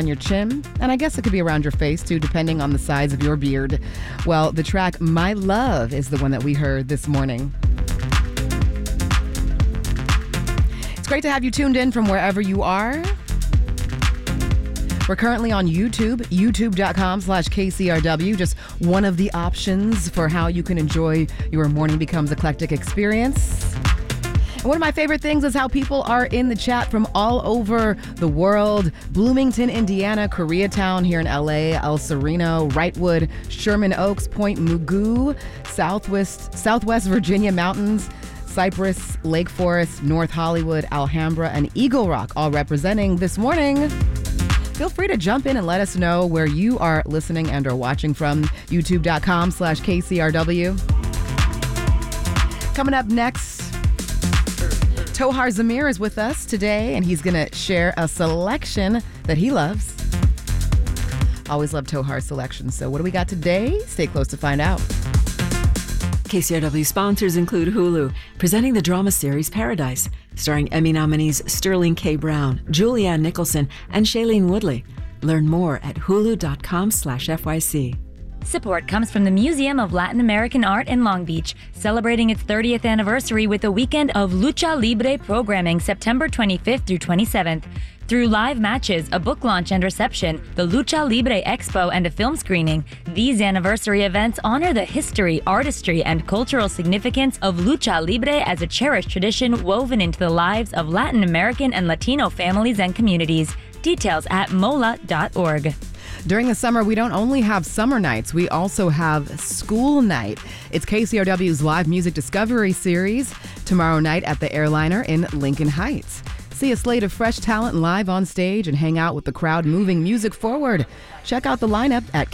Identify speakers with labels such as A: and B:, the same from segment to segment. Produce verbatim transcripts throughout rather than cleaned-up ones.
A: on your chin, and I guess it could be around your face too, depending on the size of your beard. Well, the track My Love is the one that we heard this morning. It's great to have you tuned in from wherever you are. We're currently on YouTube, youtube.com slash KCRW, just one of the options for how you can enjoy your Morning Becomes Eclectic experience. And one of my favorite things is how people are in the chat from all over the world. Bloomington, Indiana, Koreatown here in L A, El Sereno, Wrightwood, Sherman Oaks, Point Mugu, Southwest, Southwest Virginia Mountains, Cypress, Lake Forest, North Hollywood, Alhambra, and Eagle Rock, all representing this morning. Feel free to jump in and let us know where you are listening and or watching from. YouTube.com slash KCRW. Coming up next, Tohar Zamir is with us today, and he's going to share a selection that he loves. Always love Tohar's selections. So what do we got today? Stay close to find out.
B: K C R W sponsors include Hulu, presenting the drama series Paradise, starring Emmy nominees Sterling K. Brown, Julianne Nicholson, and Shailene Woodley. Learn more at hulu.com slash FYC.
C: Support comes from the Museum of Latin American Art in Long Beach, celebrating its thirtieth anniversary with a weekend of Lucha Libre programming September twenty-fifth through twenty-seventh. Through live matches, a book launch and reception, the Lucha Libre Expo, and a film screening, these anniversary events honor the history, artistry, and cultural significance of Lucha Libre as a cherished tradition woven into the lives of Latin American and Latino families and communities. Details at mola dot org.
A: During the summer, we don't only have summer nights, we also have school night. It's K C R W's live music discovery series tomorrow night at the Airliner in Lincoln Heights. See a slate of fresh talent live on stage and hang out with the crowd moving music forward. Check out the lineup at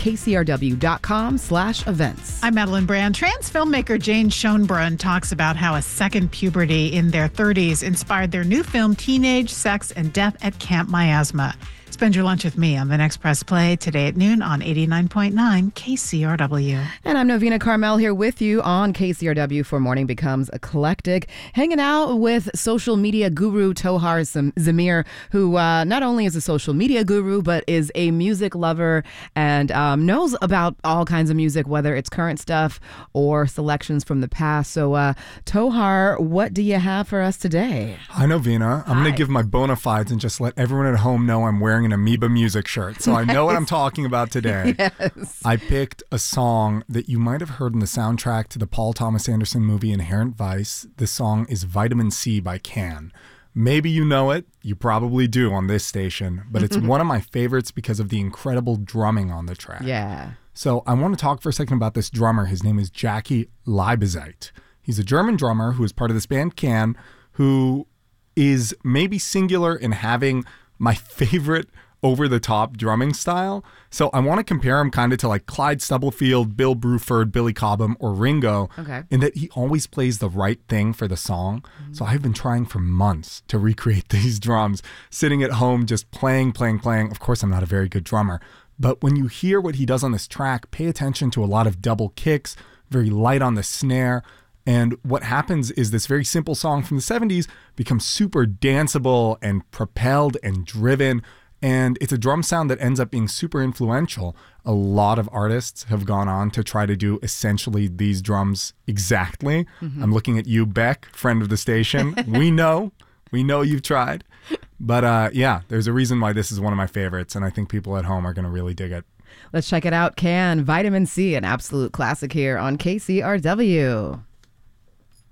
A: kcrw.com slash events.
D: I'm Madeline Brand. Trans filmmaker Jane Schoenbrunn talks about how a second puberty in their thirties inspired their new film Teenage Sex and Death at Camp Miasma. Spend your lunch with me on the next Press Play today at noon on eighty-nine point nine K C R W.
A: And I'm Novena Carmel here with you on K C R W for Morning Becomes Eclectic, hanging out with social media guru Tohar Zamir, who uh, not only is a social media guru, but is a music lover and um, knows about all kinds of music, whether it's current stuff or selections from the past. So, uh, Tohar, what do you have for us today?
E: Hi, Novena. I'm going to give my bona fides and just let everyone at home know I'm wearing an Amoeba music shirt, so I know what I'm talking about today.
A: Yes.
E: I picked a song that you might have heard in the soundtrack to the Paul Thomas Anderson movie Inherent Vice. This song is Vitamin C by Can. Maybe you know it. You probably do on this station, but it's one of my favorites because of the incredible drumming on the track.
A: Yeah.
E: So I want to talk for a second about this drummer. His name is Jackie Liebezeit. He's a German drummer who is part of this band Can, who is maybe singular in having my favorite over-the-top drumming style. So I want to compare him kind of to like Clyde Stubblefield, Bill Bruford, Billy Cobham, or Ringo,
A: okay,
E: in that he always plays the right thing for the song. Mm-hmm. So I've been trying for months to recreate these drums, sitting at home just playing, playing, playing. Of course, I'm not a very good drummer, but when you hear what he does on this track, pay attention to a lot of double kicks, very light on the snare. And what happens is this very simple song from the seventies becomes super danceable and propelled and driven. And it's a drum sound that ends up being super influential. A lot of artists have gone on to try to do essentially these drums exactly. Mm-hmm. I'm looking at you, Beck, friend of the station. We know. We know you've tried. But uh, yeah, there's a reason why this is one of my favorites. And I think people at home are going to really dig it.
A: Let's check it out. Can, Vitamin C, an absolute classic here on K C R W.